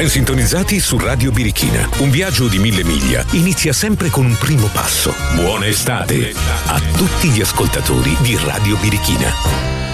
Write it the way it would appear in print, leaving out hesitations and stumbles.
Ben sintonizzati su Radio Birichina. Un viaggio di 1000 miglia inizia sempre con un primo passo. Buona estate a tutti gli ascoltatori di Radio Birichina.